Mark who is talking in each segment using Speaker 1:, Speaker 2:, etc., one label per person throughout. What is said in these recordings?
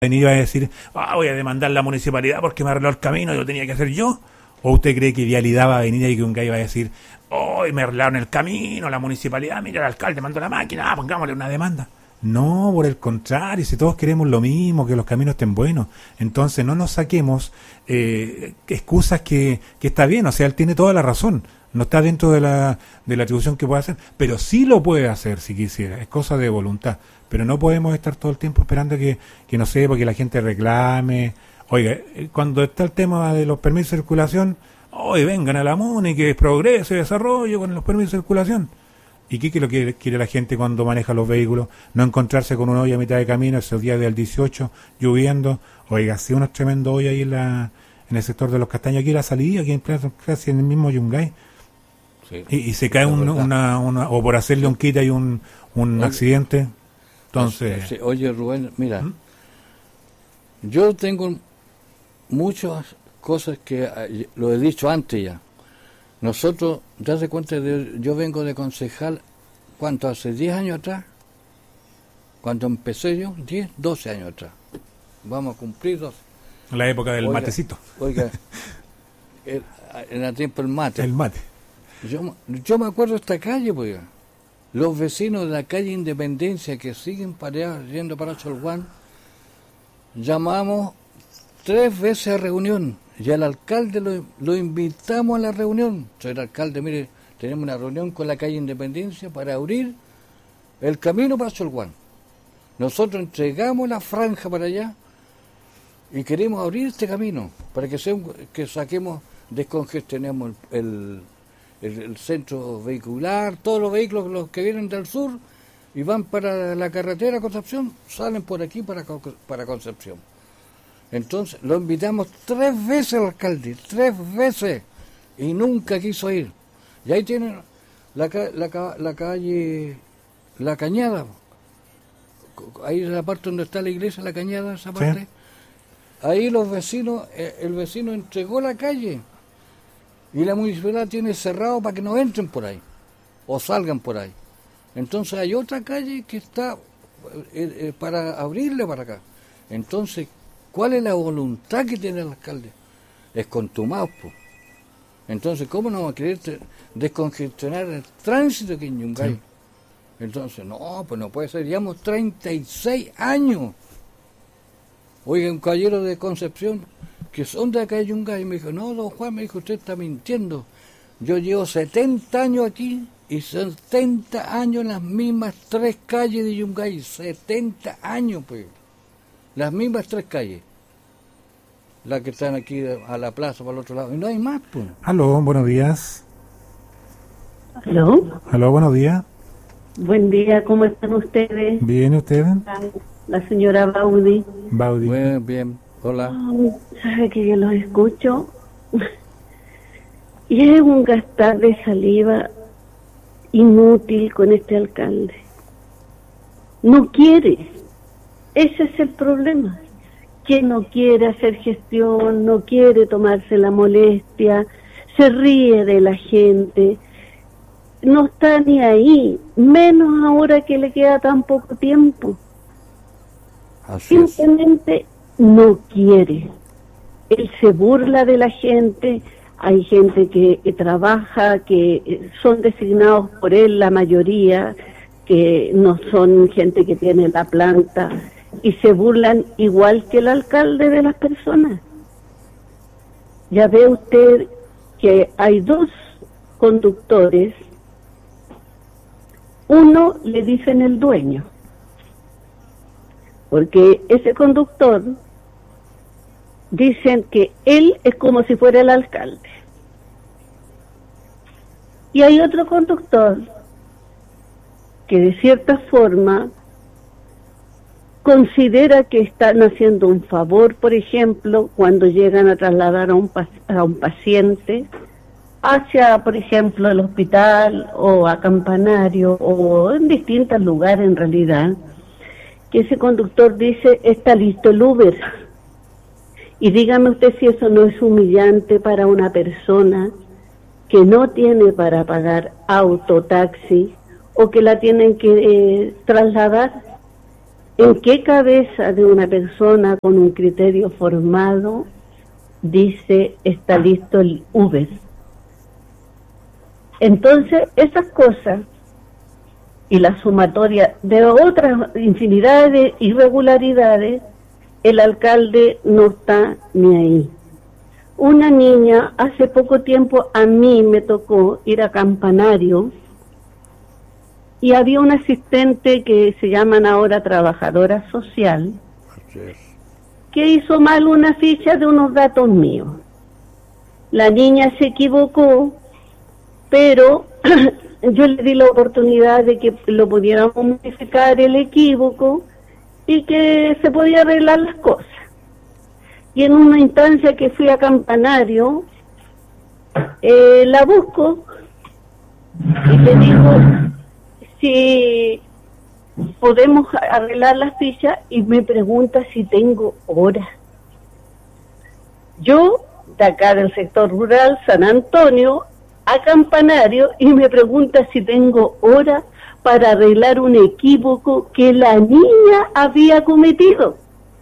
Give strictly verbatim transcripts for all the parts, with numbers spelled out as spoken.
Speaker 1: venir a decir, ah, voy a demandar la municipalidad porque me arregló el camino y lo tenía que hacer yo? ¿O usted cree que Vialidad va a venir y que un gallo va a decir, oh, me arreglaron el camino, la municipalidad, mira, el alcalde mandó la máquina, ah, pongámosle una demanda? No, por el contrario, si todos queremos lo mismo, que los caminos estén buenos, entonces no nos saquemos eh, excusas que, que está bien, o sea, él tiene toda la razón, no está dentro de la, de la atribución que puede hacer, pero sí lo puede hacer si quisiera, es cosa de voluntad, pero no podemos estar todo el tiempo esperando que, que no sé, porque la gente reclame. Oiga, cuando está el tema de los permisos de circulación, hoy vengan a la MUNI, que es progreso y desarrollo con los permisos de circulación. ¿Y qué, qué es lo que quiere la gente cuando maneja los vehículos? No encontrarse con un hoyo a mitad de camino, esos días del dieciocho, lloviendo. Oiga, sí, unos tremendo hoyo ahí en, la, en el sector de los Castaños, aquí en la salida, aquí en Plaza, casi en el mismo Yungay. Sí, y, y se cae un, una, una, o por hacerle un kit hay un, un oye, accidente. Entonces...
Speaker 2: Sí, oye, Rubén, mira, ¿Mm? yo tengo muchas cosas que lo he dicho antes ya. Nosotros, ya se cuenta, de, yo vengo de concejal, ¿cuánto? Hace diez años atrás, cuando empecé yo, diez, doce años atrás. Vamos a cumplir doce.
Speaker 1: En la época del oiga, matecito.
Speaker 2: Oiga, el, en el tiempo el mate.
Speaker 1: El mate.
Speaker 2: Yo, yo me acuerdo de esta calle, pues, los vecinos de la calle Independencia que siguen para yendo para Cholguán, llamamos tres veces a reunión y al alcalde lo, lo invitamos a la reunión. Soy el alcalde, mire, tenemos una reunión con la calle Independencia para abrir el camino para Cholguán. Nosotros entregamos la franja para allá y queremos abrir este camino para que, sea un, que saquemos, descongestionemos el, el, el, el centro vehicular, todos los vehículos los que vienen del sur y van para la carretera Concepción, salen por aquí para, para Concepción. Entonces lo invitamos tres veces al alcalde, tres veces, y nunca quiso ir. Y ahí tienen la, la, la calle, la Cañada, ahí es la parte donde está la iglesia, la Cañada, esa parte. Sí. Ahí los vecinos, el vecino entregó la calle y la municipalidad tiene cerrado para que no entren por ahí o salgan por ahí. Entonces hay otra calle que está eh, eh, para abrirle para acá. Entonces, ¿cuál es la voluntad que tiene el alcalde? Es contumaz, pues. Entonces, ¿cómo no va a querer descongestionar el tránsito aquí en Yungay? Sí. Entonces, no, pues no puede ser. Llevamos treinta y seis años. Oiga, un caballero de Concepción, que son de acá de Yungay, me dijo, no, don Juan, me dijo, usted está mintiendo. Yo llevo setenta años aquí y setenta años en las mismas tres calles de Yungay. setenta años, pues. Las mismas tres calles. Las que están aquí a la plaza, para el otro lado. Y no hay más, pues.
Speaker 1: Aló, buenos días.
Speaker 3: Aló.
Speaker 1: Aló, buenos días.
Speaker 3: Buen día, ¿cómo están ustedes?
Speaker 1: Bien, ¿ustedes?
Speaker 3: La señora Baudi.
Speaker 1: Baudi.
Speaker 2: Bien, bien. Hola.
Speaker 3: Oh, ¿sabe que yo los escucho? Y es un gastar de saliva inútil con este alcalde. No quiere. Ese es el problema. Que no quiere hacer gestión, no quiere tomarse la molestia, se ríe de la gente, no está ni ahí, menos ahora que le queda tan poco tiempo.
Speaker 2: Así
Speaker 3: Simplemente es. No quiere. Él se burla de la gente. Hay gente que, que trabaja, que son designados por él, la mayoría, que no son gente que tiene la planta, y se burlan igual que el alcalde de las personas. Ya ve usted que hay dos conductores, uno le dicen el dueño, porque ese conductor dicen que él es como si fuera el alcalde. Y hay otro conductor que de cierta forma considera que están haciendo un favor, por ejemplo, cuando llegan a trasladar a un, a un paciente hacia, por ejemplo, el hospital o a Campanario o en distintos lugares en realidad, que ese conductor dice, está listo el Uber. Y dígame usted si eso no es humillante para una persona que no tiene para pagar auto, taxi, o que la tienen que eh, trasladar. ¿En qué cabeza de una persona con un criterio formado dice está listo el Uber? Entonces, esas cosas y la sumatoria de otras infinidad de irregularidades, el alcalde no está ni ahí. Una niña, hace poco tiempo a mí me tocó ir a Campanario y había una asistente que se llaman ahora trabajadora social, que hizo mal una ficha de unos datos míos. La niña se equivocó, pero yo le di la oportunidad de que lo pudiéramos modificar el equívoco y que se podía arreglar las cosas. Y en una instancia que fui a Campanario, eh, la busco y le digo si podemos arreglar las fichas y me pregunta si tengo hora. Yo, de acá del sector rural, San Antonio, a Campanario, y me pregunta si tengo hora para arreglar un equívoco que la niña había cometido.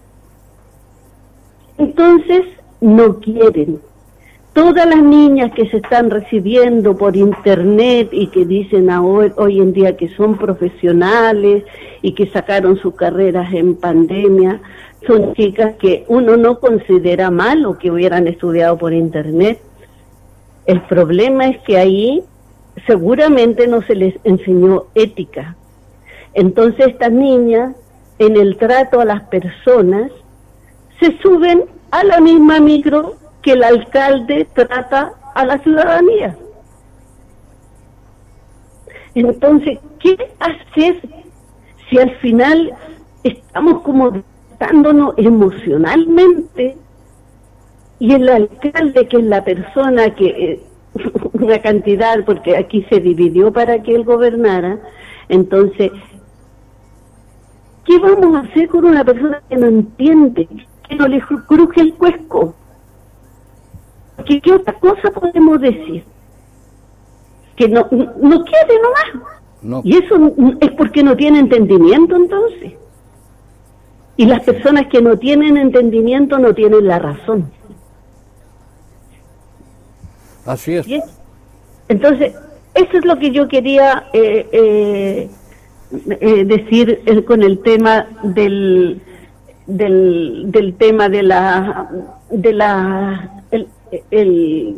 Speaker 3: Entonces, no quieren. Todas las niñas que se están recibiendo por internet y que dicen hoy, hoy en día que son profesionales y que sacaron sus carreras en pandemia, son chicas que uno no considera malo que hubieran estudiado por internet. El problema es que ahí seguramente no se les enseñó ética. Entonces estas niñas, en el trato a las personas, se suben a la misma micro que el alcalde trata a la ciudadanía. Entonces, ¿qué hacer si al final estamos como dándonos emocionalmente y el alcalde, que es la persona que, eh, una cantidad, porque aquí se dividió para que él gobernara, entonces, ¿qué vamos a hacer con una persona que no entiende, que no le cruje el cuesco? ¿Qué, qué otra cosa podemos decir? Que no, no, no quiere nomás. No. Y eso es porque no tiene entendimiento entonces. Y las personas que no tienen entendimiento no tienen la razón.
Speaker 2: Así es.
Speaker 3: ¿Sí? Entonces, eso es lo que yo quería eh, eh, eh, decir eh, con el tema del del del tema de la de la el el,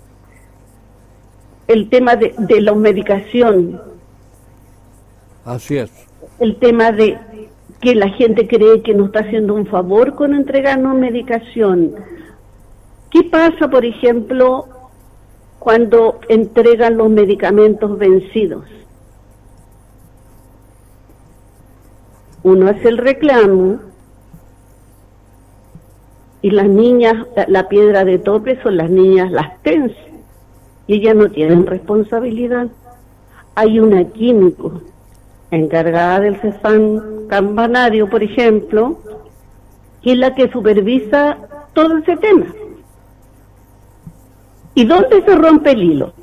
Speaker 3: el tema de, de la medicación.
Speaker 2: Así es.
Speaker 3: El tema de que la gente cree que nos está haciendo un favor con entregarnos medicación. ¿Qué pasa, por ejemplo, cuando entregan los medicamentos vencidos? Uno hace el reclamo y las niñas, la, la piedra de tope son las niñas las T E N S y ellas no tienen responsabilidad. Hay una químico encargada del CEFAM Campanario, por ejemplo, que es la que supervisa todo ese tema. ¿Y dónde se rompe el hilo?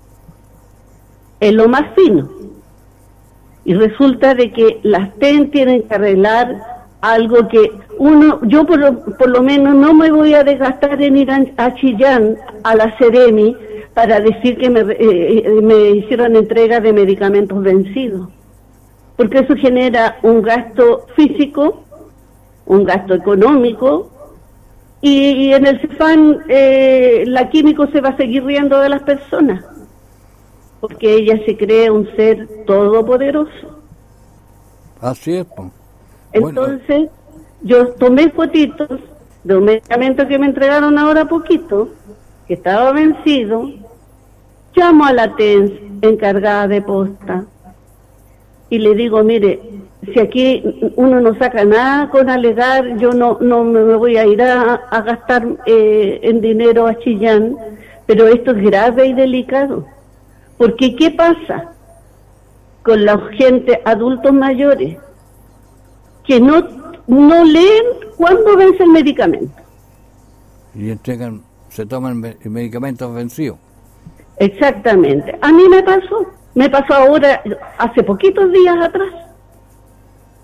Speaker 3: En lo más fino. Y resulta de que las T E N tienen que arreglar algo que uno, yo por lo, por lo menos no me voy a desgastar en ir a, a Chillán, a la Ceremi, para decir que me, eh, me hicieron entrega de medicamentos vencidos. Porque eso genera un gasto físico, un gasto económico, y, y en el CEFAM eh, la químico se va a seguir riendo de las personas, porque ella se cree un ser todopoderoso.
Speaker 2: Así es, pues.
Speaker 3: Entonces, bueno, yo tomé fotitos de un medicamento que me entregaron ahora poquito, que estaba vencido, llamo a la T E N S encargada de posta, y le digo, mire, si aquí uno no saca nada con alegar, yo no no me voy a ir a, a gastar eh, en dinero a Chillán, pero esto es grave y delicado. Porque ¿qué pasa con la gente, adultos mayores, que no, no leen cuándo vence el medicamento?
Speaker 2: Y entregan, se toman medicamentos vencidos.
Speaker 3: Exactamente. A mí me pasó. Me pasó ahora, hace poquitos días atrás.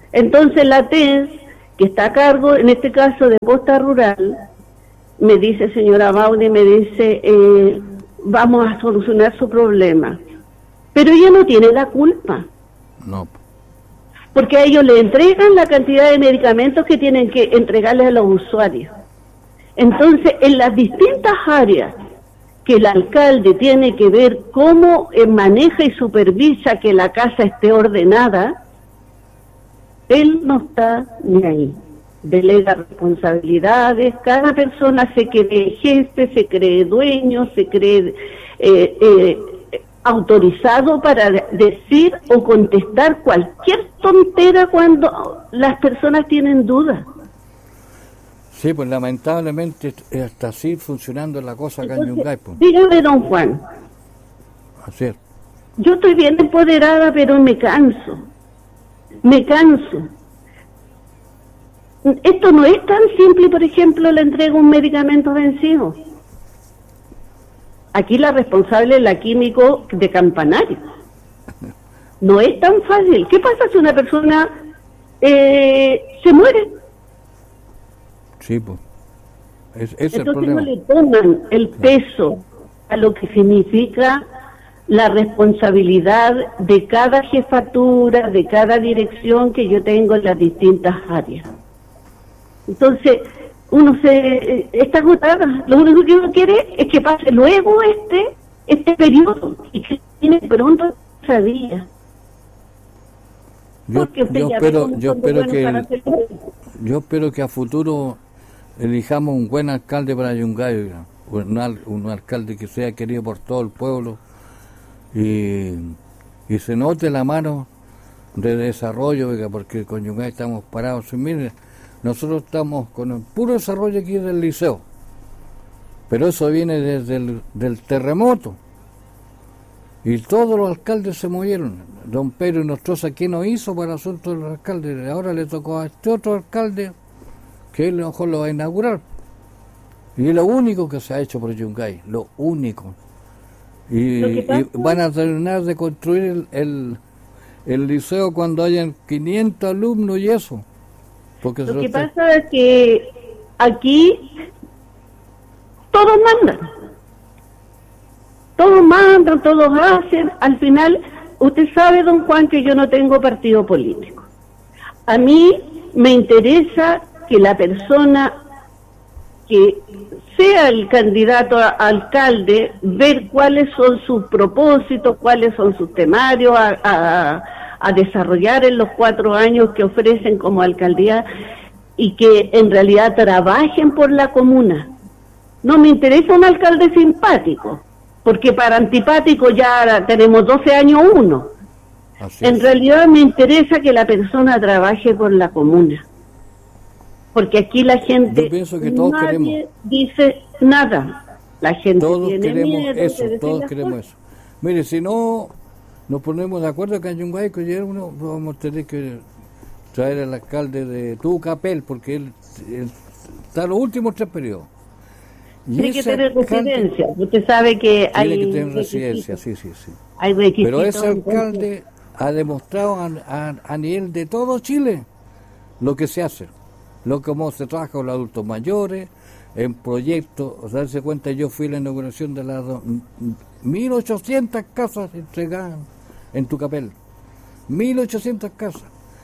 Speaker 3: Entonces la T E S, que está a cargo, en este caso de Posta Rural, me dice, señora Baudi, me dice, eh, vamos a solucionar su problema. Pero ella no tiene la culpa.
Speaker 2: No.
Speaker 3: Porque a ellos le entregan la cantidad de medicamentos que tienen que entregarles a los usuarios. Entonces, en las distintas áreas que el alcalde tiene que ver cómo eh, maneja y supervisa que la casa esté ordenada, él no está ni ahí. Delega responsabilidades, cada persona se cree jefe, se cree dueño, se cree eh, eh, autorizado para decir o contestar cualquier tontera cuando las personas tienen dudas.
Speaker 2: Sí, pues lamentablemente está así funcionando la cosa acá en Yungay. Pues.
Speaker 3: Dígame, don Juan.
Speaker 2: Así es.
Speaker 3: Yo estoy bien empoderada, pero me canso. Me canso. Esto no es tan simple, por ejemplo, le entrego un medicamento vencido. Aquí la responsable es la químico de Campanario. No es tan fácil. ¿Qué pasa si una persona eh, se muere?
Speaker 2: Sí, pues. Es, es
Speaker 3: Entonces
Speaker 2: el problema.
Speaker 3: no le toman el peso a lo que significa la responsabilidad de cada jefatura, de cada dirección que yo tengo en las distintas áreas. Entonces, uno se está agotada. Lo único que uno quiere es que pase luego este este periodo y que tiene pronto esa día.
Speaker 2: Yo, yo espero, yo espero que el, yo espero que a futuro elijamos un buen alcalde para Yungay, un, un alcalde que sea querido por todo el pueblo y, y se note la mano de desarrollo, oiga, porque con Yungay estamos parados. Mire, nosotros estamos con el puro desarrollo aquí del liceo, pero eso viene desde el del terremoto y todos los alcaldes se movieron. Don Pedro Nostroza, ¿qué no hizo para el asunto del alcalde? Ahora le tocó a este otro alcalde que él a lo mejor lo va a inaugurar, y es lo único que se ha hecho por Yungay, lo único. Y, y van a terminar de construir el, el, el liceo cuando hayan quinientos alumnos y eso. Porque
Speaker 3: lo que pasa es que aquí todos mandan, todos mandan, todos hacen. Al final, usted sabe, don Juan, que yo no tengo partido político. A mí me interesa que la persona que sea el candidato a alcalde, ver cuáles son sus propósitos, cuáles son sus temarios a, a, a desarrollar en los cuatro años que ofrecen como alcaldía, y que en realidad trabajen por la comuna. No me interesa un alcalde simpático, porque para antipático ya tenemos doce años uno.
Speaker 2: Así
Speaker 3: en
Speaker 2: es.
Speaker 3: realidad me interesa que la persona trabaje por la comuna, porque aquí la gente,
Speaker 2: yo pienso que todos
Speaker 3: nadie
Speaker 2: queremos,
Speaker 3: dice nada, la gente
Speaker 2: todos
Speaker 3: tiene
Speaker 2: queremos
Speaker 3: miedo
Speaker 2: eso,
Speaker 3: de decir
Speaker 2: todos
Speaker 3: las
Speaker 2: queremos
Speaker 3: cosas.
Speaker 2: eso. Mire, si no nos ponemos de acuerdo acá en Yungay, que ya uno vamos a tener que traer al alcalde de Tucapel, porque él, él está en los últimos tres periodos. Y
Speaker 3: Tiene que
Speaker 2: ese
Speaker 3: tener
Speaker 2: alcalde
Speaker 3: residencia. Usted sabe que hay
Speaker 2: tiene que tener
Speaker 3: requisitos.
Speaker 2: residencia, sí, sí, sí.
Speaker 3: Hay requisitos.
Speaker 2: Pero ese
Speaker 3: entonces,
Speaker 2: alcalde ha demostrado a, a, a nivel de todo Chile lo que se hace, lo como se trabaja con los adultos mayores, en proyectos. O sea, darse cuenta, yo fui a la inauguración de las do- mil ochocientas casas entregadas en Tucapel. mil ochocientas casas.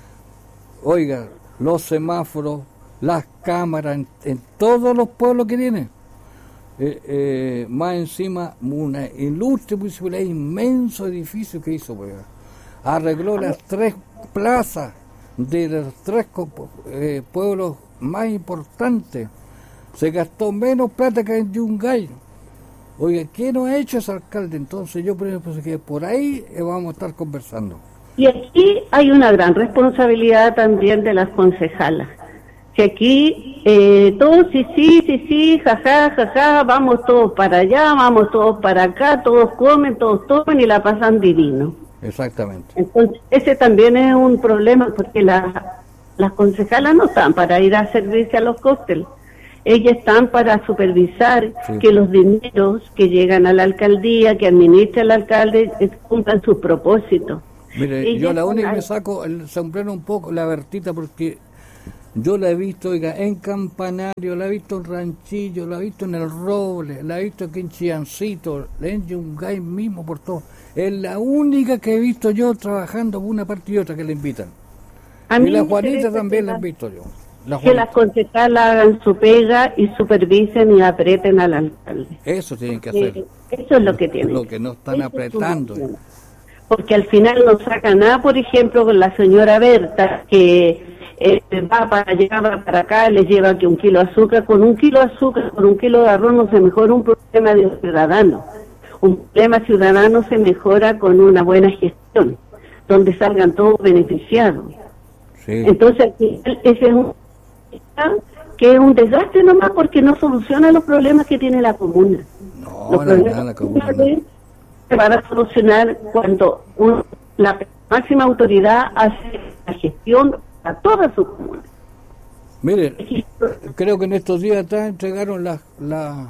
Speaker 2: Oiga, los semáforos, las cámaras, en, en todos los pueblos que tiene. Eh, eh, más encima, una ilustre municipalidad, inmenso edificio que hizo, pues, arregló las tres plazas de los tres co- eh, pueblos más importantes. Se gastó menos plata que en Yungay. Oiga, ¿qué no ha hecho ese alcalde? Entonces yo pienso que por ahí eh, vamos a estar conversando.
Speaker 3: Y aquí hay una gran responsabilidad también de las concejalas. Que aquí eh, todos sí, sí, sí, sí, jaja, jaja, vamos todos para allá, vamos todos para acá, todos comen, todos toman y la pasan divino.
Speaker 2: Exactamente.
Speaker 3: Entonces, ese también es un problema porque la, las concejalas no están para ir a servirse a los cócteles. Ellas están para supervisar
Speaker 2: Sí.
Speaker 3: que los dineros que llegan a la alcaldía, que administra el alcalde, eh, cumplan sus propósitos.
Speaker 2: Mire,
Speaker 3: Y
Speaker 2: yo
Speaker 3: ya
Speaker 2: la
Speaker 3: están
Speaker 2: única que
Speaker 3: ahí.
Speaker 2: me saco el sombrero un poco, la Bertita, porque yo la he visto, oiga, en Campanario, la he visto en Ranchillo, la he visto en El Roble, la he visto aquí en Chiancito, en Yungay mismo, por todo. Es la única que he visto yo trabajando por una parte y otra que le invitan.
Speaker 3: A
Speaker 2: Y
Speaker 3: mí
Speaker 2: la
Speaker 3: me
Speaker 2: Juanita
Speaker 3: interesa
Speaker 2: también
Speaker 3: que
Speaker 2: la he
Speaker 3: la-
Speaker 2: visto yo. La
Speaker 3: que las
Speaker 2: Juanita.
Speaker 3: concejales hagan su pega y supervisen y aprieten al alcalde.
Speaker 2: Eso tienen que hacer.
Speaker 3: Eh, Eso es lo que tienen.
Speaker 2: Lo que no están
Speaker 3: Eso es su
Speaker 2: apretando.
Speaker 3: misión. Porque al final no saca nada, por ejemplo, con la señora Berta, que eh, va para allá, va para acá, le lleva que un kilo de azúcar. Con un kilo de azúcar, con un kilo de arroz no se mejora un problema de un ciudadano. Un problema ciudadano se mejora con una buena gestión, donde salgan todos beneficiados.
Speaker 2: Sí.
Speaker 3: Entonces, al final, ese es un que es un desgaste nomás porque no soluciona los problemas que tiene la comuna.
Speaker 2: No,
Speaker 3: Los
Speaker 2: la verdad,
Speaker 3: problemas
Speaker 2: la comuna no.
Speaker 3: sociales se van a solucionar cuando un- la máxima autoridad hace la gestión a toda su comuna.
Speaker 2: Mire, creo que en estos días atrás entregaron las las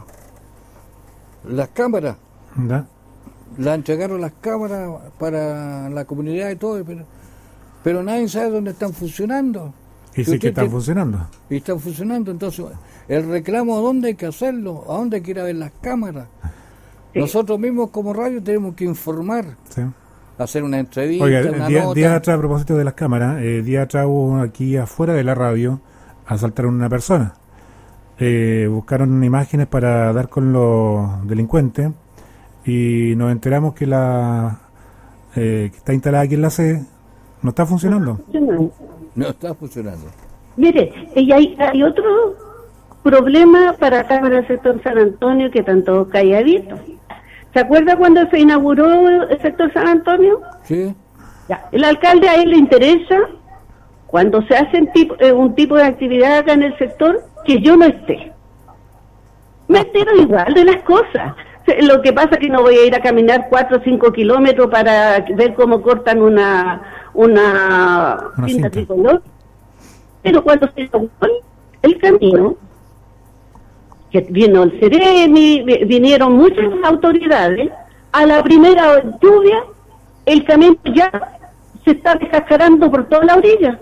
Speaker 2: las cámaras,
Speaker 1: ¿Ya?
Speaker 2: la entregaron las cámaras para la comunidad y todo, pero pero nadie sabe dónde están funcionando.
Speaker 1: Y
Speaker 2: Si
Speaker 1: sí que
Speaker 2: usted
Speaker 1: están
Speaker 2: te-
Speaker 1: funcionando.
Speaker 2: Y están funcionando, entonces el reclamo, ¿a dónde hay que hacerlo? ¿A dónde hay que ir a ver las cámaras?
Speaker 3: Sí.
Speaker 2: Nosotros mismos como radio tenemos que informar,
Speaker 1: Sí.
Speaker 2: hacer una entrevista,
Speaker 1: Oiga,
Speaker 2: una
Speaker 1: día,
Speaker 2: nota.
Speaker 1: día atrás, a propósito de las cámaras, eh, día atrás hubo aquí afuera de la radio, asaltaron a una persona. Eh, buscaron imágenes para dar con los delincuentes y nos enteramos que la eh, que está instalada aquí en la sede no está funcionando.
Speaker 2: No está funcionando.
Speaker 3: Mire, y hay, hay otro problema para acá, para el sector San Antonio, que tanto calladito. ¿Se acuerda cuando se inauguró el sector San Antonio?
Speaker 2: ¿Sí?
Speaker 3: Ya, el alcalde a él le interesa, cuando se hace un tipo, eh, un tipo de actividad acá en el sector, que yo no esté. Me entero igual de las cosas. Se- Lo que pasa es que no voy a ir a caminar cuatro o cinco kilómetros para ver cómo cortan una una,
Speaker 1: Una
Speaker 3: cinta
Speaker 1: cinta.
Speaker 3: tricolor. Pero cuando se inauguró el camino, que vino el Ceremi, vi- vinieron muchas autoridades, a la primera lluvia, el camino ya se está descascarando por toda la orilla.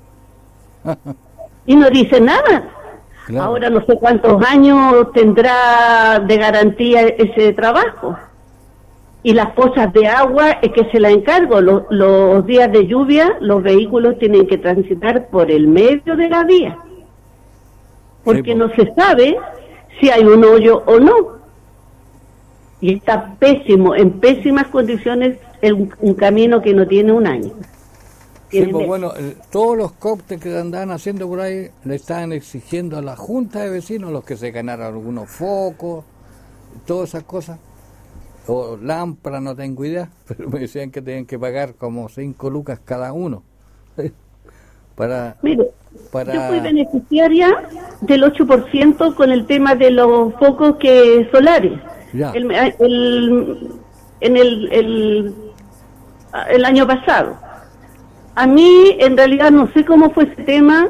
Speaker 3: Y no dice nada.
Speaker 2: Claro.
Speaker 3: Ahora no sé cuántos años tendrá de garantía ese trabajo. Y las pozas de agua es que se la encargo. Los, los días de lluvia, los vehículos tienen que transitar por el medio de la vía. Porque
Speaker 2: Sí, po.
Speaker 3: no se sabe si hay un hoyo o no. Y está pésimo, en pésimas condiciones, el- un camino que no tiene un año.
Speaker 2: Sí,
Speaker 3: Tiene
Speaker 2: pues
Speaker 3: meses.
Speaker 2: bueno, eh, todos los cócteles que andaban haciendo por ahí le estaban exigiendo a la junta de vecinos los que se ganaran algunos focos, todas esas cosas, o lámparas, no tengo idea, pero me decían que tenían que pagar como cinco lucas cada uno para
Speaker 3: Mire,
Speaker 2: para
Speaker 3: yo fui beneficiaria del ocho por ciento con el tema de los focos que solares.
Speaker 2: Ya.
Speaker 3: El, el- en el, el, el año pasado. A mí, en realidad, no sé cómo fue ese tema,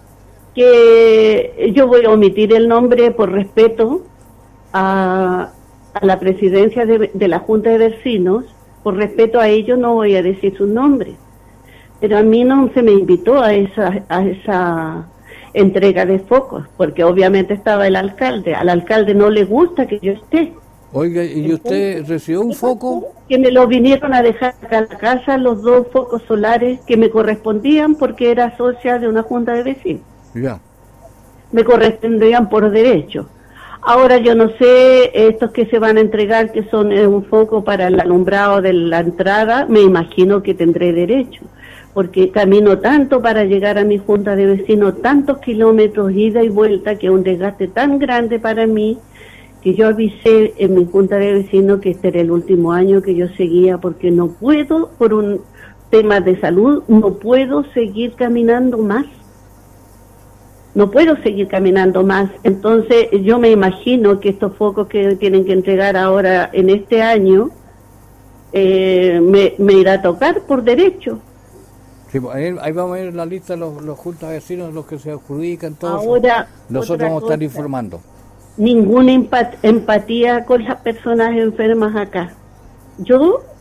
Speaker 3: que yo voy a omitir el nombre por respeto a, a la presidencia de, de la Junta de Vecinos. Por respeto a ellos no voy a decir su nombre. Pero a mí no se me invitó a esa, a esa entrega de focos, porque obviamente estaba el alcalde. Al alcalde no le gusta que yo esté.
Speaker 2: Oiga, ¿y usted recibió un foco?
Speaker 3: Que me lo vinieron a dejar acá a la casa los dos focos solares que me correspondían porque era socia de una junta de vecinos.
Speaker 2: Ya.
Speaker 3: Me correspondían por derecho. Ahora yo no sé, estos que se van a entregar, que son eh, un foco para el alumbrado de la entrada, me imagino que tendré derecho, porque camino tanto para llegar a mi junta de vecinos, tantos kilómetros ida y vuelta, que es un desgaste tan grande para mí, que yo avisé en mi junta de vecinos que este era el último año que yo seguía, porque no puedo, por un tema de salud, no puedo seguir caminando más. No puedo seguir caminando más. Entonces yo me imagino que estos focos que tienen que entregar ahora en este año, eh, me, me irá a tocar por derecho.
Speaker 2: Sí, pues, ahí, ahí vamos a ver la lista de los, los juntas de vecinos, los que se adjudican, todo eso.
Speaker 3: Ahora,
Speaker 2: Nosotros
Speaker 3: otra
Speaker 2: vamos a estar
Speaker 3: cosa.
Speaker 2: informando.
Speaker 3: Ninguna empat- empatía con las personas enfermas acá. Yo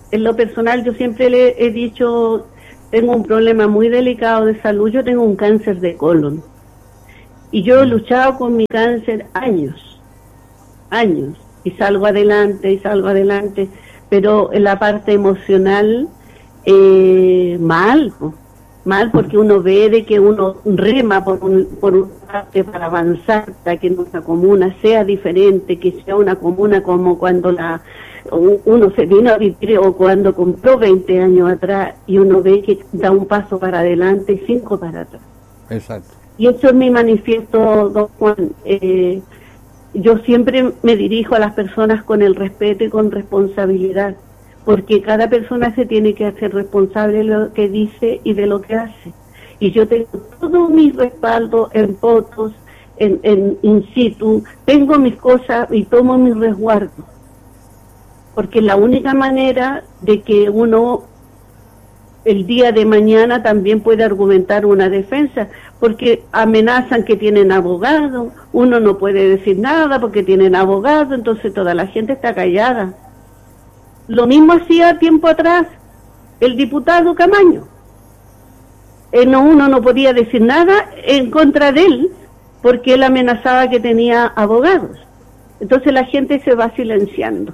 Speaker 3: en lo personal yo siempre le he dicho, tengo un problema muy delicado de salud, yo tengo un cáncer de colon. Y yo he luchado con mi cáncer años, años, y salgo adelante, y salgo adelante, pero en la parte emocional, eh, mal, mal, porque uno ve de que uno rema por un, por una parte para avanzar, para que nuestra comuna sea diferente, que sea una comuna como cuando la uno se vino a vivir o cuando compró veinte años atrás, y uno ve que da un paso para adelante y cinco para atrás.
Speaker 2: Exacto.
Speaker 3: Y eso es mi manifiesto, don Juan. Eh, yo siempre me dirijo a las personas con el respeto y con responsabilidad, porque cada persona se tiene que hacer responsable de lo que dice y de lo que hace. Y yo tengo todo mi respaldo en fotos, en, en in situ, tengo mis cosas y tomo mi resguardo, porque la única manera de que uno el día de mañana también puede argumentar una defensa, porque amenazan que tienen abogado, uno no puede decir nada porque tienen abogado, entonces toda la gente está callada. Lo mismo hacía tiempo atrás el diputado Camaño. Eh, no, uno no podía decir nada en contra de él porque él amenazaba que tenía abogados. Entonces la gente se va silenciando.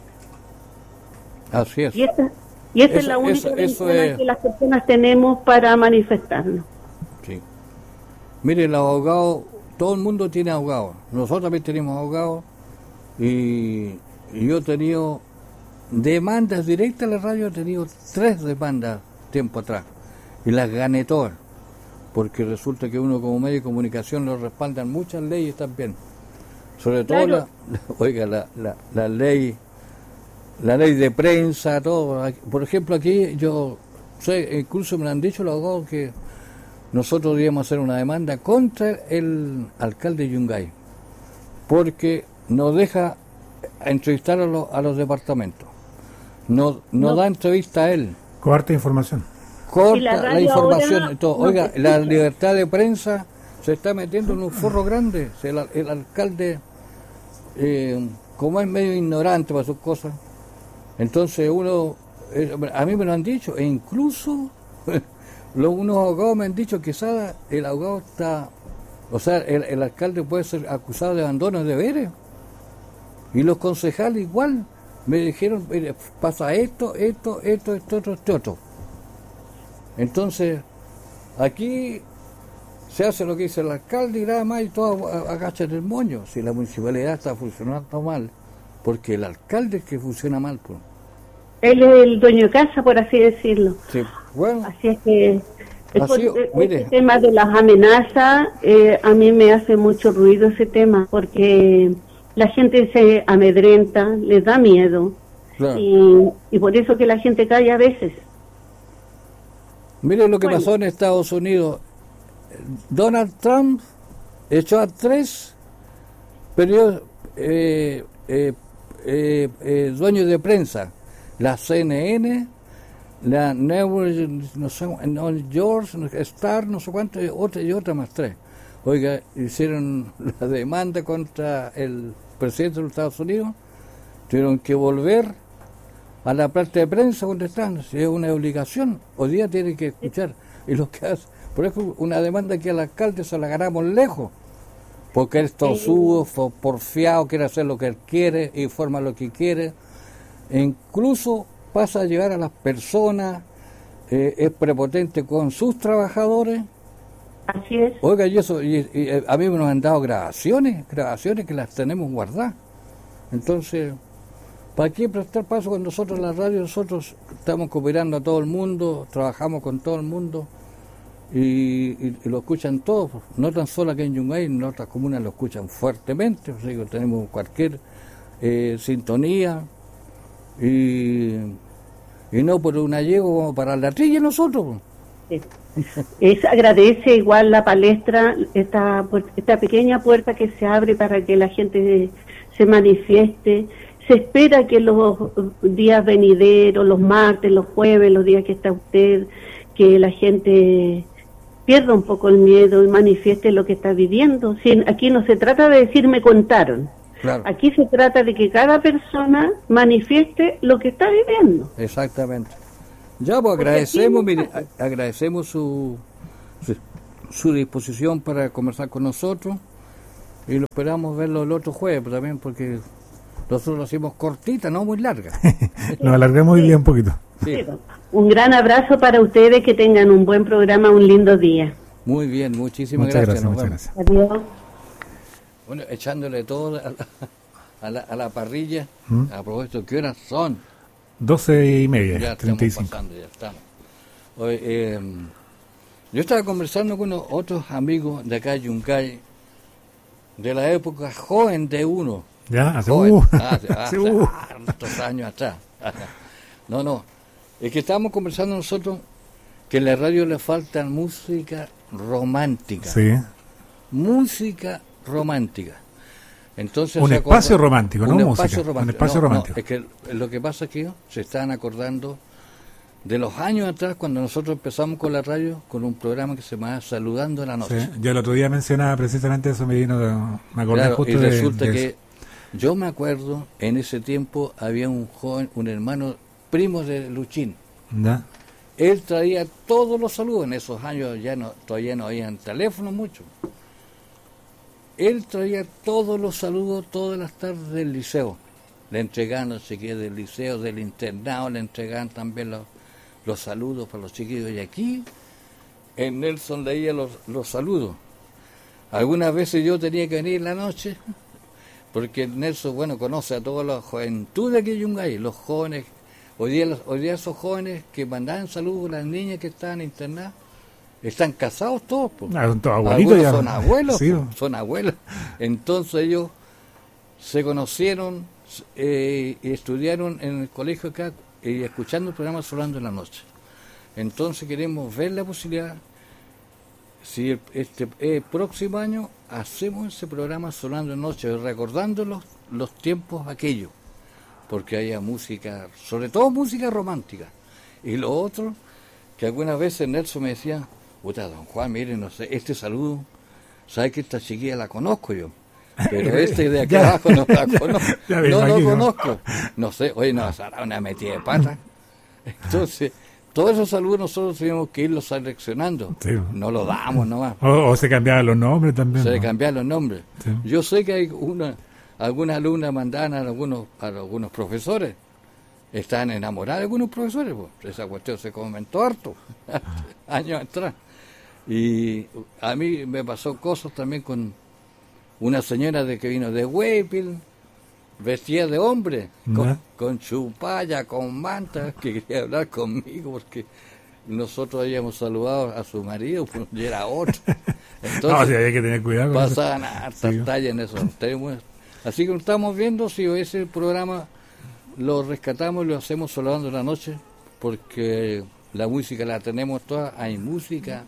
Speaker 2: Así es.
Speaker 3: Y esta, y esta
Speaker 2: Eso-
Speaker 3: es la única
Speaker 2: eso- eso
Speaker 3: ventana
Speaker 2: es-
Speaker 3: que las personas tenemos para manifestarnos.
Speaker 2: Sí. Mire, el abogado, todo el mundo tiene abogado. Nosotros también tenemos abogados y, y yo he tenido demandas directas a la radio, he tenido tres demandas tiempo atrás y las gané todas, porque resulta que uno como medio de comunicación lo respaldan muchas leyes también, sobre todo
Speaker 3: Claro.
Speaker 2: la, oiga, la, la, la ley la ley de prensa, todo. Por ejemplo, aquí yo sé, incluso me lo han dicho los abogados que nosotros debíamos hacer una demanda contra el alcalde de Yungay, porque nos deja entrevistar a, los- a los departamentos, no, no
Speaker 3: No.
Speaker 2: da entrevista a él,
Speaker 1: Coarte información.
Speaker 2: corta
Speaker 3: Y la
Speaker 2: la,
Speaker 3: radio
Speaker 2: información
Speaker 3: ahora
Speaker 2: y todo.
Speaker 3: no
Speaker 2: Oiga,
Speaker 3: te
Speaker 2: la
Speaker 3: escucha.
Speaker 2: libertad de prensa se está metiendo en un forro grande. El, al- el alcalde, eh, como es medio ignorante para sus cosas, entonces uno, eh, a mí me lo han dicho, e incluso los, unos abogados me han dicho que quizás el abogado está, o sea, el, el alcalde puede ser acusado de abandono de deberes, y los concejales igual me dijeron, mire, pasa esto, esto, esto, esto, esto, esto, otro. Entonces, aquí se hace lo que dice el alcalde y nada más, y todos ag- agachan el moño. Si la municipalidad está funcionando mal, porque el alcalde es que funciona mal, pues.
Speaker 3: Él es el dueño de casa, por así decirlo.
Speaker 2: Sí, bueno,
Speaker 3: Así es que
Speaker 2: Así,
Speaker 3: el
Speaker 2: mire.
Speaker 3: tema de las amenazas, eh, a mí me hace mucho ruido ese tema, porque la gente se amedrenta, les da miedo,
Speaker 2: claro.
Speaker 3: y, y por eso que la gente calla a veces.
Speaker 2: Mire lo que
Speaker 3: Bueno.
Speaker 2: pasó en Estados Unidos. Donald Trump echó a tres period- eh, eh, eh, eh, dueños de prensa, la C N N, la Network, no sé, no, George, Star, no sé cuánto, y otra y otra más tres. Oiga, hicieron la demanda contra el presidente de los Estados Unidos, tuvieron que volver a la parte de prensa donde están, si es una obligación, hoy día tienen que escuchar. Y lo que hace, por ejemplo, una demanda que al alcalde se la ganamos lejos, porque él es tosudo, fo- porfiado, quiere hacer lo que él quiere, informa lo que quiere, e incluso pasa a llegar a las personas, eh, es prepotente con sus trabajadores.
Speaker 3: Así es.
Speaker 2: Oiga, y eso, y, y, eh, a mí me nos han dado grabaciones, grabaciones que las tenemos guardadas. Entonces, ¿para qué prestar paso con nosotros en la radio? Nosotros estamos cooperando a todo el mundo, trabajamos con todo el mundo y, y- y lo escuchan todos, no tan solo aquí en Yungay, en otras comunas lo escuchan fuertemente, o sea, que tenemos cualquier eh, sintonía y, y no por una yegua como para la trilla nosotros.
Speaker 3: Sí. Es, agradece igual la palestra, esta, puer- esta pequeña puerta que se abre para que la gente se manifieste. Se espera que los días venideros, los martes, los jueves, los días que está usted, que la gente pierda un poco el miedo y manifieste lo que está viviendo. Si aquí no se trata de decir me contaron,
Speaker 2: Claro.
Speaker 3: Aquí se trata de que cada persona manifieste lo que está viviendo.
Speaker 2: Exactamente. Ya, pues agradecemos, mire, a- agradecemos su, su, su disposición para conversar con nosotros y lo esperamos verlo el otro jueves pues, también, porque nosotros lo hacemos cortita, no muy larga.
Speaker 1: Nos alargamos hoy día un poquito.
Speaker 2: Sí.
Speaker 3: Un gran abrazo para ustedes, que tengan un buen programa, un lindo día.
Speaker 2: Muy bien, muchísimas
Speaker 1: Muchas
Speaker 2: gracias.
Speaker 1: gracias,
Speaker 2: nos
Speaker 1: muchas
Speaker 2: vemos.
Speaker 1: gracias.
Speaker 3: Adiós.
Speaker 2: Bueno, echándole todo a la, a la, a la parrilla,
Speaker 1: ¿Mm?
Speaker 2: a propósito, ¿qué horas son?
Speaker 1: Doce y media,
Speaker 2: Ya
Speaker 1: treinta y
Speaker 2: estamos
Speaker 1: cinco.
Speaker 2: pasando, ya estamos. Oye, eh, yo estaba conversando con unos otros amigos de acá, Yungay, de la época joven de uno.
Speaker 1: Ya, hace,
Speaker 2: Joven,
Speaker 1: uh,
Speaker 2: hace,
Speaker 1: hace,
Speaker 2: hace
Speaker 1: uh.
Speaker 2: hartos años atrás. No, no, es que estábamos conversando nosotros que en la radio le falta música romántica.
Speaker 1: Sí.
Speaker 2: Música romántica. Entonces
Speaker 1: Un
Speaker 2: se
Speaker 1: espacio
Speaker 2: acorda-
Speaker 1: romántico, no
Speaker 2: un
Speaker 1: música,
Speaker 2: espacio
Speaker 1: un
Speaker 2: romántico.
Speaker 1: espacio
Speaker 2: No, no,
Speaker 1: romántico.
Speaker 2: es que lo que pasa es que se están acordando de los años atrás cuando nosotros empezamos con la radio con un programa que se llamaba Saludando a la Noche.
Speaker 1: Sí, yo el otro día mencionaba precisamente eso, me vino, me acordé
Speaker 2: Claro,
Speaker 1: justo
Speaker 2: y
Speaker 1: de,
Speaker 2: resulta
Speaker 1: de
Speaker 2: que
Speaker 1: eso.
Speaker 2: yo me acuerdo en ese tiempo había un joven, un hermano primo de Luchín.
Speaker 1: ¿Ya?
Speaker 2: Él traía todos los saludos. En esos años ya no, todavía no habían teléfono mucho. Él traía todos los saludos todas las tardes del liceo. Le entregaban los chiquillos del liceo, del internado, le entregaban también los, los saludos para los chiquillos. Y aquí, en Nelson leía los, los saludos. Algunas veces yo tenía que venir en la noche, porque Nelson, bueno, conoce a toda la juventud de aquí de Yungay, los jóvenes. Hoy día, los- hoy día esos jóvenes que mandaban saludos a las niñas que estaban internadas, están casados todos, po.
Speaker 1: Ah, son todos abuelitos
Speaker 2: Algunos
Speaker 1: ya.
Speaker 2: son abuelos,
Speaker 1: Sí,
Speaker 2: po, son abuelos. Entonces ellos se conocieron eh, y estudiaron en el colegio acá y escuchando el programa Solando en la Noche. Entonces queremos ver la posibilidad, si el- este eh, próximo año hacemos ese programa Solando en la Noche, recordando los, los tiempos aquellos, porque haya música, sobre todo música romántica. Y lo otro, que algunas veces Nelson me decía, puta, don Juan, mire, no sé, este saludo, ¿sabe que esta chiquilla la conozco yo? Pero este de aquí
Speaker 1: Ya.
Speaker 2: abajo no la conozco.
Speaker 1: Ya me
Speaker 2: No lo
Speaker 1: imagino.
Speaker 2: conozco. No sé, oye, no, será una metida de pata. Entonces, todos esos saludos nosotros tenemos que irlos seleccionando.
Speaker 1: Sí.
Speaker 2: No los damos nomás.
Speaker 1: O, o se cambiaban los nombres también.
Speaker 2: Se
Speaker 1: ¿no?
Speaker 2: le cambian los nombres.
Speaker 1: Sí.
Speaker 2: Yo sé que hay una, algunas alumnas mandaban a algunos, a algunos profesores. Están enamoradas de algunos profesores. Pues. Esa cuestión se comentó harto, años atrás. Y a mí me pasó cosas también con una señora de que vino de Huepil, vestida de hombre, con,
Speaker 1: ¿Ya?
Speaker 2: con chupalla, con manta, que quería hablar conmigo porque nosotros habíamos saludado a su marido pues, y era otro. Entonces,
Speaker 1: No, sí, hay que tener cuidado con eso.
Speaker 2: pasaban hartas
Speaker 1: Sí.
Speaker 2: tallas en eso. Tenemos- Así que estamos viendo si ese programa lo rescatamos y lo hacemos Solando la Noche, porque la música la tenemos toda, hay música,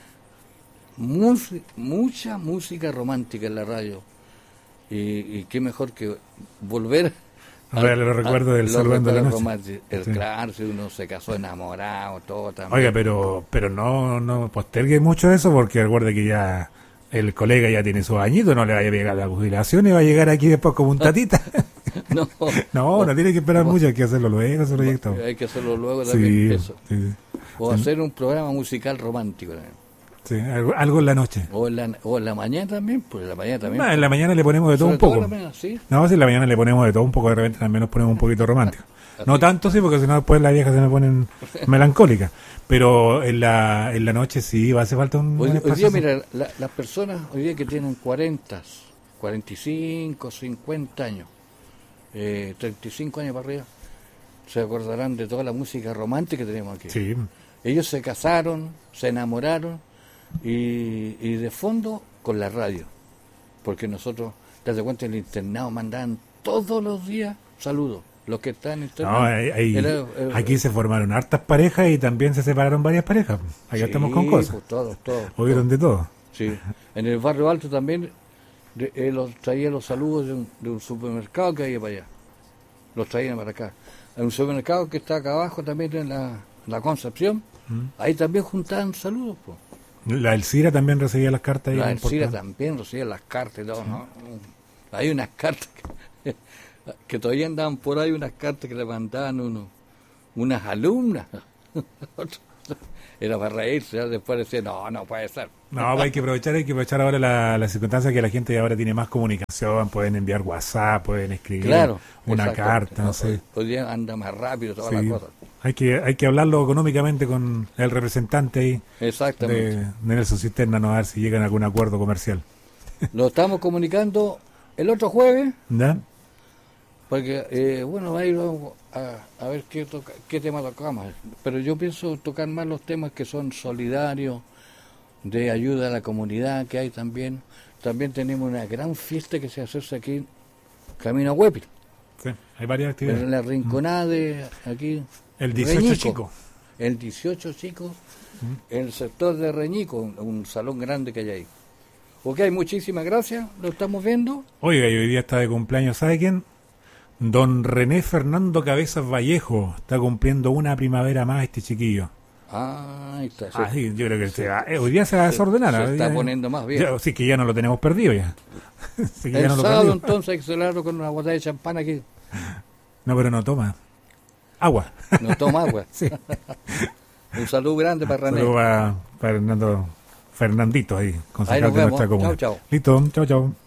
Speaker 2: musi- mucha música romántica en la radio. Y, y qué mejor que volver
Speaker 1: A ver, los recuerdos del Saludando la Noche.
Speaker 2: románticos. El
Speaker 1: Sí.
Speaker 2: claro, si uno se casó enamorado, todo también.
Speaker 1: Oiga, pero pero no no postergue mucho eso, porque recuerde que ya el colega ya tiene sus añitos, no le vaya a llegar la jubilación y va a llegar aquí después como un tatita.
Speaker 2: no,
Speaker 1: No, no tiene que esperar mucho, hay que hacerlo luego, ese proyecto.
Speaker 2: hay que hacerlo luego también.
Speaker 1: Sí,
Speaker 2: Eso.
Speaker 1: sí, sí.
Speaker 2: O hacer un programa musical romántico también.
Speaker 1: Sí, algo, algo en la noche.
Speaker 2: O en la, o en la mañana también, pues en la mañana también.
Speaker 1: No, en la mañana le ponemos de todo
Speaker 2: Sobre
Speaker 1: un poco.
Speaker 2: en la mañana, sí.
Speaker 1: No, si en la mañana le ponemos de todo un poco, de repente también nos ponemos un poquito románticos. No tanto, sí, porque si no después las viejas se me ponen melancólicas. Pero en la, en la noche sí, va a hacer falta un,
Speaker 2: Hoy,
Speaker 1: un
Speaker 2: hoy
Speaker 1: espacio
Speaker 2: día,
Speaker 1: así.
Speaker 2: mira, la- las personas hoy día que tienen cuarenta, cuarenta y cinco, cincuenta años, eh, treinta y cinco años para arriba, se acordarán de toda la música romántica que tenemos aquí.
Speaker 1: Sí,
Speaker 2: Ellos se casaron, se enamoraron y, y de fondo con la radio. Porque nosotros, te das cuenta, en el internado mandaban todos los días saludos. Los que están en el internado.
Speaker 1: no, hay- hay-
Speaker 2: Era- era-
Speaker 1: aquí se formaron hartas parejas y también se separaron varias parejas. Allá
Speaker 2: Sí,
Speaker 1: estamos con cosas.
Speaker 2: pues, todos, todos.
Speaker 1: Oyeron de todo.
Speaker 2: Sí, en el barrio alto también de- eh, los, traía los saludos de un, de un supermercado que había para allá. Los traían para acá. Hay un supermercado que está acá abajo también en la, en la Concepción.
Speaker 1: Mm.
Speaker 2: Ahí también juntaban saludos. Po.
Speaker 1: La Elcira también recibía las cartas ahí.
Speaker 2: La
Speaker 1: en el
Speaker 2: Elcira
Speaker 1: portal.
Speaker 2: también recibía las cartas y todo, ¿no? Hay unas cartas que, que todavía andaban por ahí, unas cartas que le mandaban unos, unas alumnas. Era para reírse, ¿no? Después decía, no, no puede ser.
Speaker 1: No, hay que aprovechar, hay que aprovechar ahora la, la circunstancia que la gente ahora tiene más comunicación, pueden enviar WhatsApp, pueden escribir
Speaker 2: Claro,
Speaker 1: una
Speaker 2: exacto.
Speaker 1: carta, no sé.
Speaker 2: Hoy día anda más rápido todas
Speaker 1: Sí.
Speaker 2: las cosas.
Speaker 1: Hay que hay que hablarlo económicamente con el representante ahí
Speaker 2: Exactamente.
Speaker 1: de, de Nelson Cisterna, no, a ver si llegan a algún acuerdo comercial.
Speaker 2: Lo estamos comunicando el otro jueves,
Speaker 1: ¿Ya?
Speaker 2: porque, eh, bueno, ahí vamos a, a ver qué, toca, qué tema tocamos. Pero yo pienso tocar más los temas que son solidarios, de ayuda a la comunidad que hay también. También tenemos una gran fiesta que se hace aquí, Camino a Huepi,
Speaker 1: Sí, hay varias actividades.
Speaker 2: en la rinconada de aquí.
Speaker 1: El dieciocho
Speaker 2: Reñico.
Speaker 1: chico.
Speaker 2: El dieciocho chico, en el sector de Reñico, un, un salón grande que hay ahí. Ok, muchísimas gracias, lo estamos viendo.
Speaker 1: Oiga, y hoy día está de cumpleaños, ¿sabe quién? Don René Fernando Cabezas Vallejo. Está cumpliendo una primavera más este chiquillo.
Speaker 2: Ah, ahí está. Sí.
Speaker 1: Ah, sí, yo creo que se va- eh, hoy día se va a desordenar.
Speaker 2: Se
Speaker 1: hoy
Speaker 2: está
Speaker 1: día-
Speaker 2: poniendo más bien.
Speaker 1: Ya, sí, que ya no lo tenemos perdido ya. Sí, que
Speaker 2: El
Speaker 1: ya no lo
Speaker 2: sábado
Speaker 1: perdimos.
Speaker 2: entonces hay que celebrarlo con una botella de champán aquí.
Speaker 1: No, pero no toma. Agua.
Speaker 2: No toma agua.
Speaker 1: Sí.
Speaker 2: Un saludo grande para René.
Speaker 1: Saludos para Fernando, Fernandito ahí,
Speaker 2: Ahí
Speaker 1: concejal
Speaker 2: nos
Speaker 1: de
Speaker 2: vemos.
Speaker 1: nuestra comuna.
Speaker 2: Chau, chau.
Speaker 1: Listo, chao, chao.